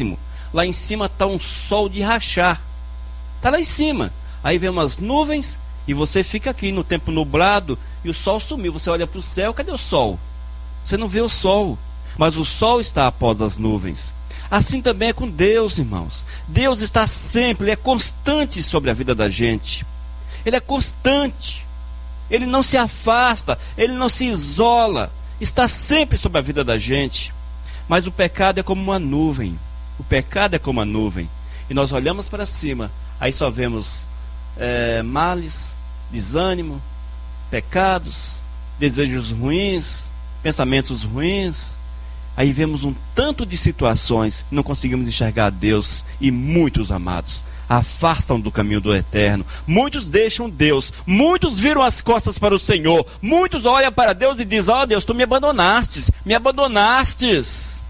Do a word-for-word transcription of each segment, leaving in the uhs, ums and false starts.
máximo. Lá em cima está um sol de rachar. Está lá em cima. Aí vem umas nuvens e você fica aqui no tempo nublado e o sol sumiu. Você olha para o céu, cadê o sol? Você não vê o sol, mas o sol está após as nuvens. Assim também é com Deus, irmãos. Deus está sempre, Ele é constante sobre a vida da gente. Ele é constante. Ele não se afasta, Ele não se isola. Está sempre sobre a vida da gente. Mas o pecado é como uma nuvem. O pecado é como uma nuvem. E nós olhamos para cima, aí só vemos é, males, desânimo, pecados, desejos ruins, pensamentos ruins. Aí vemos um tanto de situações, não conseguimos enxergar Deus. E muitos, amados, afastam do caminho do eterno. Muitos deixam Deus, muitos viram as costas para o Senhor. Muitos olham para Deus e dizem: ó oh, Deus, tu me abandonastes, me abandonastes.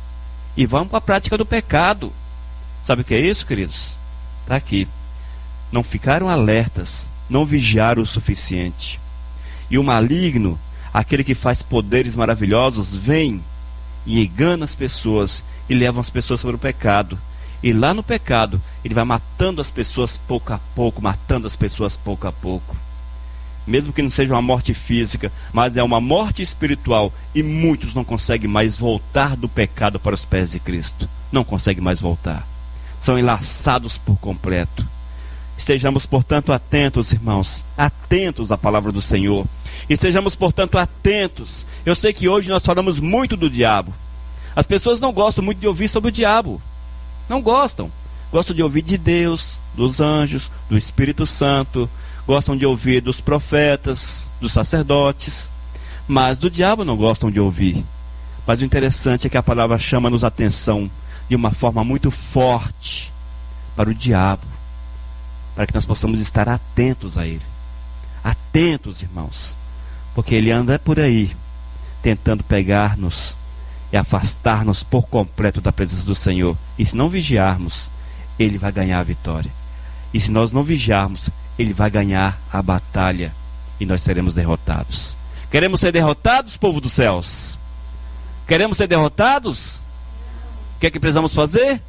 E vão para a prática do pecado. Sabe o que é isso, queridos? Está aqui. Não ficaram alertas, não vigiaram o suficiente. E o maligno, aquele que faz poderes maravilhosos, vem e engana as pessoas e leva as pessoas para o pecado. E lá no pecado ele vai matando as pessoas pouco a pouco, matando as pessoas pouco a pouco. Mesmo que não seja uma morte física, mas é uma morte espiritual. E muitos não conseguem mais voltar do pecado para os pés de Cristo. Não conseguem mais voltar. São enlaçados por completo. Estejamos, portanto, atentos, irmãos, atentos à palavra do Senhor. Estejamos, portanto, atentos. Eu sei que hoje nós falamos muito do diabo. As pessoas não gostam muito de ouvir sobre o diabo. Não gostam. Gostam de ouvir de Deus, dos anjos, do Espírito Santo. Gostam de ouvir dos profetas, dos sacerdotes. Mas do diabo não gostam de ouvir. Mas o interessante é que a palavra chama-nos a atenção de uma forma muito forte para o diabo, para que nós possamos estar atentos a ele. Atentos, irmãos, porque ele anda por aí tentando pegar-nos e afastar-nos por completo da presença do Senhor. E se não vigiarmos, ele vai ganhar a vitória. E se nós não vigiarmos, ele vai ganhar a batalha e nós seremos derrotados. Queremos ser derrotados, povo dos céus? Queremos ser derrotados? O que é que precisamos fazer?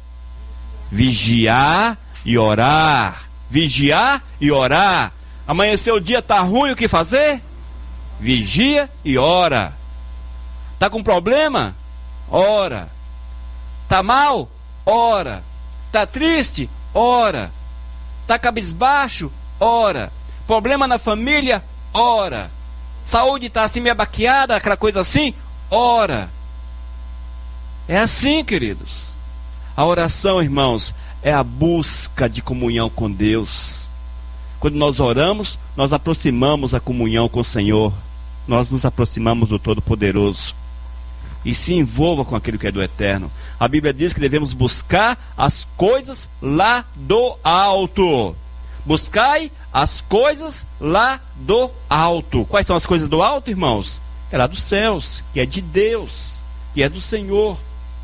Vigiar e orar. Vigiar e orar. Amanheceu o dia, está ruim, o que fazer? Vigia e ora. Está com problema? Ora. Está mal? Ora. Está triste? Ora. Está cabisbaixo? Ora. Problema na família? Ora. Saúde está assim meio abaqueada, aquela coisa assim? Ora. É assim, queridos. A oração, irmãos, é a busca de comunhão com Deus. Quando nós oramos, nós aproximamos a comunhão com o Senhor. Nós nos aproximamos do Todo-Poderoso. E se envolva com aquilo que é do eterno. A Bíblia diz que devemos buscar as coisas lá do alto. Buscai as coisas lá do alto. Quais são as coisas do alto, irmãos? É lá dos céus, que é de Deus, que é do Senhor.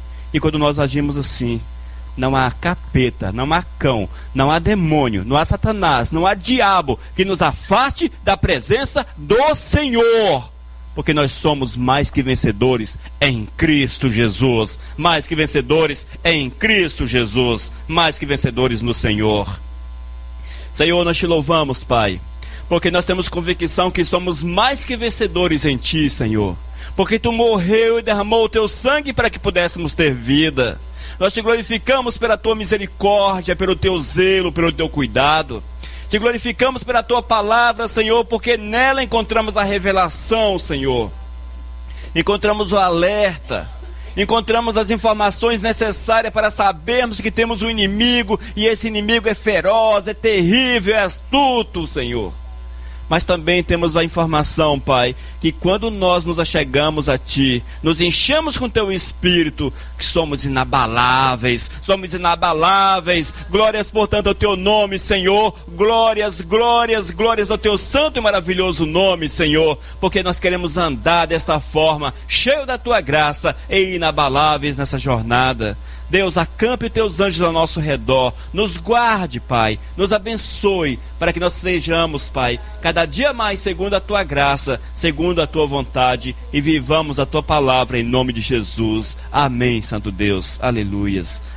E quando nós agimos assim, não há capeta, não há cão, não há demônio, não há Satanás, não há diabo que nos afaste da presença do Senhor. Porque nós somos mais que vencedores em Cristo Jesus. Mais que vencedores em Cristo Jesus. Mais que vencedores no Senhor. Senhor, nós te louvamos, Pai, porque nós temos convicção que somos mais que vencedores em Ti, Senhor. Porque Tu morreu e derramou o Teu sangue para que pudéssemos ter vida. Nós Te glorificamos pela Tua misericórdia, pelo Teu zelo, pelo Teu cuidado. Te glorificamos pela Tua palavra, Senhor, porque nela encontramos a revelação, Senhor. Encontramos o alerta. Encontramos as informações necessárias para sabermos que temos um inimigo, e esse inimigo é feroz, é terrível, é astuto, Senhor. Mas também temos a informação, Pai, que quando nós nos achegamos a Ti, nos enchemos com Teu Espírito, que somos inabaláveis, somos inabaláveis. Glórias, portanto, ao Teu nome, Senhor. Glórias, glórias, glórias ao Teu santo e maravilhoso nome, Senhor. Porque nós queremos andar desta forma, cheio da Tua graça e inabaláveis nessa jornada. Deus, acampe os Teus anjos ao nosso redor, nos guarde, Pai, nos abençoe, para que nós sejamos, Pai, cada dia mais segundo a Tua graça, segundo a Tua vontade, e vivamos a Tua palavra em nome de Jesus. Amém, Santo Deus. Aleluias.